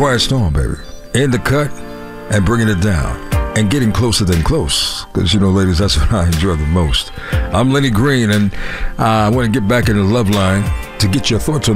Quiet Storm, baby. In the cut and bringing it down. And getting closer than close. Because, ladies, that's what I enjoy the most. I'm Lenny Green, and I want to get back in the love line to get your thoughts on